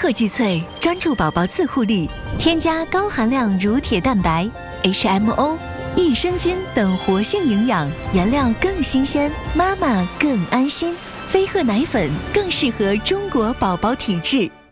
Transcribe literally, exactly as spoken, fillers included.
特技萃专注宝宝自护力，添加高含量乳铁蛋白、H M O、益生菌等活性营养，原料更新鲜，妈妈更安心。飞鹤奶粉更适合中国宝宝体质。